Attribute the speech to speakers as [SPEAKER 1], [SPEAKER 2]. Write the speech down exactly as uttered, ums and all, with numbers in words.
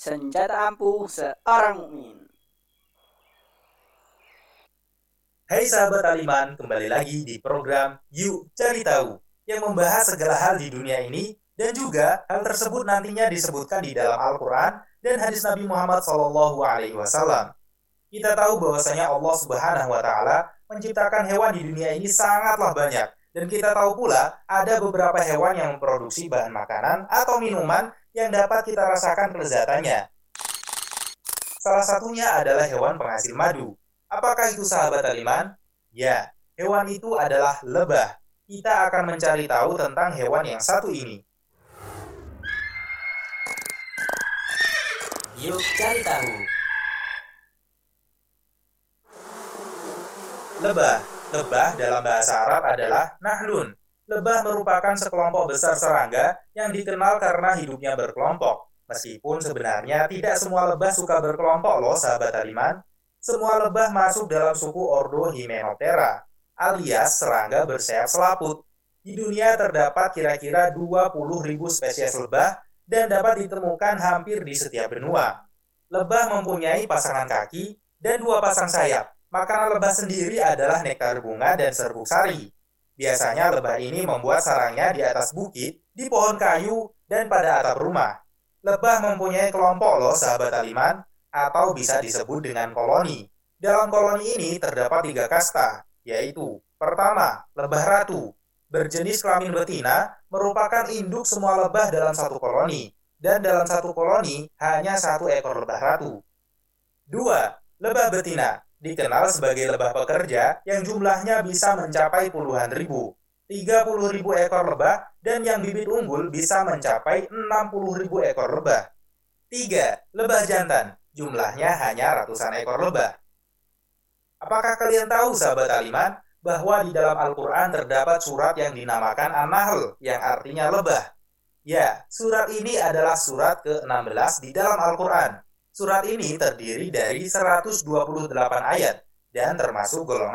[SPEAKER 1] senjata ampuh seorang mukmin.
[SPEAKER 2] Hai sahabat Aliman, kembali lagi di program Yuk Cari Tahu yang membahas segala hal di dunia ini dan juga hal tersebut nantinya disebutkan di dalam Al-Quran dan hadis Nabi Muhammad shallallahu alaihi wasallam. Kita tahu bahwasanya Allah Subhanahu wa Ta'ala menciptakan hewan di dunia ini sangatlah banyak, dan kita tahu pula ada beberapa hewan yang memproduksi bahan makanan atau minuman yang dapat kita rasakan kelezatannya. Salah satunya adalah hewan penghasil madu. Apakah itu sahabat Aliman? Ya, hewan itu adalah lebah. Kita akan mencari tahu tentang hewan yang satu ini. Yuk cari tahu. Lebah. Lebah dalam bahasa Arab adalah nahlun. Lebah merupakan sekelompok besar serangga yang dikenal karena hidupnya berkelompok. Meskipun sebenarnya tidak semua lebah suka berkelompok loh sahabat Aliman. Semua lebah masuk dalam suku ordo Hymenoptera, alias serangga bersayap selaput. Di dunia terdapat kira-kira dua puluh ribu spesies lebah dan dapat ditemukan hampir di setiap benua. Lebah mempunyai pasangan kaki dan dua pasang sayap. Makanan lebah sendiri adalah nektar bunga dan serbuk sari. Biasanya lebah ini membuat sarangnya di atas bukit, di pohon kayu, dan pada atap rumah. Lebah mempunyai kelompok loh sahabat Aliman, atau bisa disebut dengan koloni. Dalam koloni ini terdapat tiga kasta, yaitu pertama, lebah ratu. Berjenis kelamin betina, merupakan induk semua lebah dalam satu koloni, dan dalam satu koloni hanya satu ekor lebah ratu. Dua, lebah betina, dikenal sebagai lebah pekerja yang jumlahnya bisa mencapai puluhan ribu. tiga puluh ribu ekor lebah dan yang bibit unggul bisa mencapai enam puluh ribu ekor lebah. Tiga, lebah jantan. Jumlahnya hanya ratusan ekor lebah. Apakah kalian tahu sahabat Aliman bahwa di dalam Al-Quran terdapat surat yang dinamakan An-Nahl yang artinya lebah? Ya, surat ini adalah surat ke enam belas di dalam Al-Quran. Surat ini terdiri dari seratus dua puluh delapan ayat dan termasuk golongan